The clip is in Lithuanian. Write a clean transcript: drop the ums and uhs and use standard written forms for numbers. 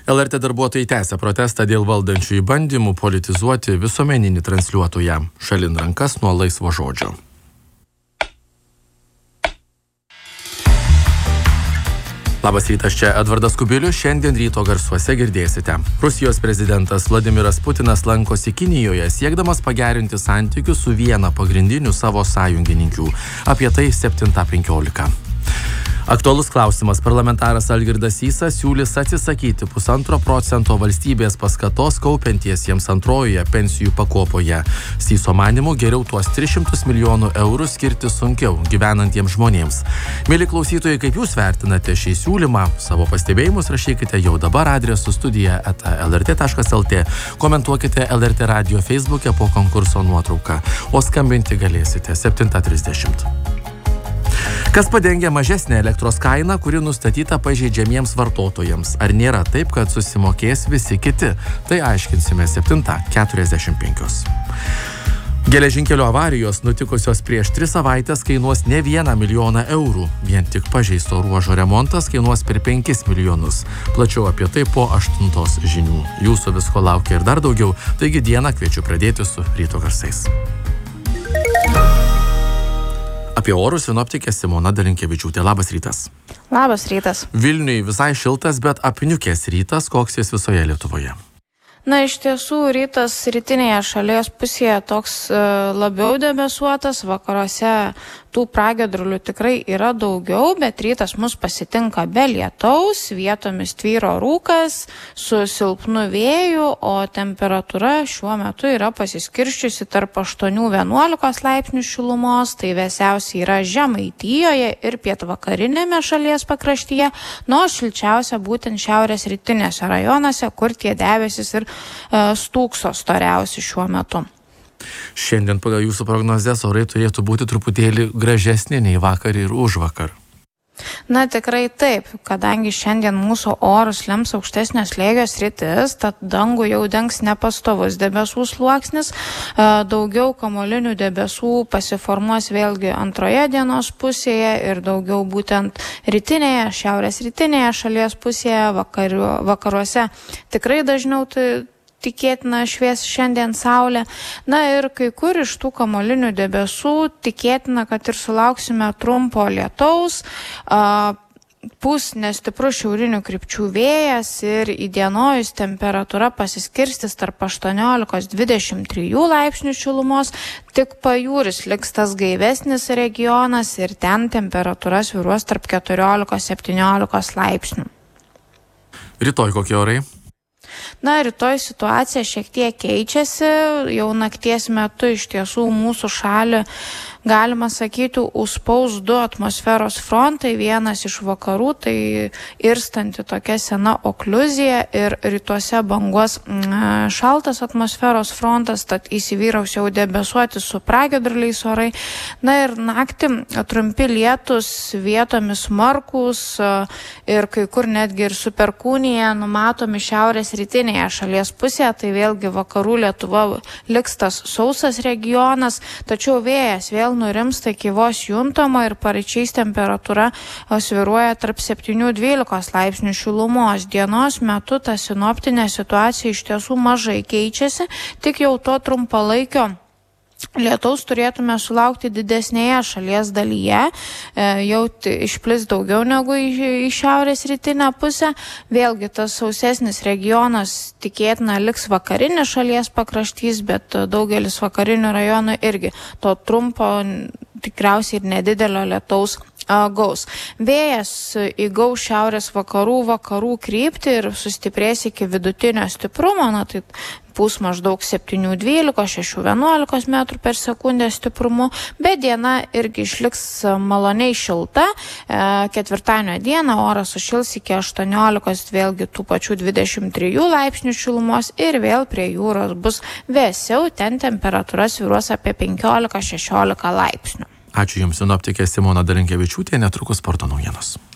LRT darbuotojai tęsia protestą dėl valdančiųjų bandymų politizuoti visuomeninį transliuotoją. Šalin rankas nuo laisvo žodžio. Labas rytas, čia Edvardas Kubilius. Šiandien ryto garsuose girdėsite. Rusijos prezidentas Vladimiras Putinas lankosi Kinijoje, siekdamas pagerinti santykius su viena pagrindinių savo sąjungininkių. Apie tai 7:15. Aktualus klausimas. Parlamentaras Algirdas Sysas siūlys atsisakyti 1,5% valstybės paskatos kaupiantiesiems antrojoje pensijų pakopoje. Syso manymu geriau tuos 300 milijonų eurų skirti sunkiau gyvenantiems žmonėms. Mieli klausytojai, kaip jūs vertinate šį siūlymą? Savo pastebėjimus rašykite jau dabar adresu studija@lrt.lt. Komentuokite LRT radio Facebook'e po konkurso nuotrauką, o skambinti galėsite 7:30. Kas padengia mažesnę elektros kainą, kuri nustatyta pažeidžiamiems vartotojams? Ar nėra taip, kad susimokės visi kiti? Tai aiškinsime 7:45. Geležinkelio avarijos nutikusios prieš 3 savaitės kainuos ne 1 milijoną eurų. Vien tik pažeisto ruožo remontas kainuos per 5 milijonus. Plačiau apie tai po 8 žinių. Jūsų visko laukia ir dar daugiau, taigi dieną kviečiu pradėti su ryto garsais. Apie orus sinoptikė Simona Dalinkevičiūtė. Labas rytas. Labas rytas. Vilniui visai šiltas, bet apniukęs rytas, koks jis visoje Lietuvoje. Na, iš tiesų, rytas rytinėje šalies pusėje toks labiau debesuotas, vakaruose tų pragiedrulių tikrai yra daugiau, bet rytas mus pasitinka be lietaus, vietomis tvyro rūkas su silpnu vėju, o temperatūra šiuo metu yra pasiskirsčiusi tarp 8-11 laipsnių šilumos, tai vėsiausiai yra Žemaitijoje ir pietvakarinėme šalies pakraštyje, nuo šilčiausia būtent šiaurės rytinėse rajonuose, kur tie debesis ir stūkso storiausi šiuo metu. Šiandien pagal jūsų prognozes orai turėtų būti truputėlį gražesni nei vakar ir užvakar. Na, tikrai taip, kadangi šiandien mūsų orus lems aukštesnio slėgio sritis, tad dangų jau dengs nepastovus debesų sluoksnis, daugiau kamuolinių debesų pasiformuos vėlgi antroje dienos pusėje ir daugiau būtent rytinėje, šiaurės rytinėje šalies pusėje, vakaruose tikrai dažniau tikėtina švies šiandien saulė. Na ir kai kur iš tų kamuolinių debesų tikėtina, kad ir sulauksime trumpo lietaus, pūs nestiprus šiaurinių krypčių vėjas ir įdienojus temperatūra pasiskirstis tarp 18-23 laipsnių šilumos, tik pajūris liks tas gaivesnis regionas ir ten temperatūra svyruos tarp 14-17 laipsnių. Rytoj kokie orai? Na, rytoj situacija šiek tiek keičiasi, jau nakties metu iš tiesų mūsų šalį, galima sakyti, užspaus 2 atmosferos frontai, vienas iš vakarų, tai irstanti tokia sena okliuzija ir rytuose banguos šaltas atmosferos frontas, tad įsivyraus jau debesuoti su pragiedruliais orai. Na ir naktį trumpi lietus, vietomis smarkūs ir kai kur netgi ir su perkūnija numatomi šiaurės rytinėje šalies pusėje, tai vėlgi vakarų Lietuva liks tas sausas regionas, tačiau vėjas vėl nurimsta iki vos juntama ir paryčiais temperatūra svyruoja tarp 7-12 laipsnių šilumos. Dienos metu ta sinoptinė situacija iš tiesų mažai keičiasi, tik jau to trumpalaikio lietaus turėtume sulaukti didesnėje šalies dalyje, jau išplis daugiau negu į šiaurės rytinę pusę. Vėlgi tas sausesnis regionas tikėtina liks vakarinė šalies pakraštys, bet daugelis vakarinių rajonų irgi to trumpo, tikriausiai ir nedidelio lietaus gaus. Vėjas įgaus šiaurės vakarų kryptį ir sustiprės iki vidutinio stiprumo, na tai pūs maždaug 7-12, 6-11 metrų per sekundę stiprumu, bet diena irgi išliks maloniai šilta. Ketvirtadienio dieną oras sušils iki 18, vėlgi tų pačių 23 laipsnių šilumos ir vėl prie jūros bus vėsiau, ten temperatūra svyruos apie 15-16 laipsnių. Ačiū Jums, sinoptikė Simona Dalinkevičiūtė, netrukus sporto naujienos.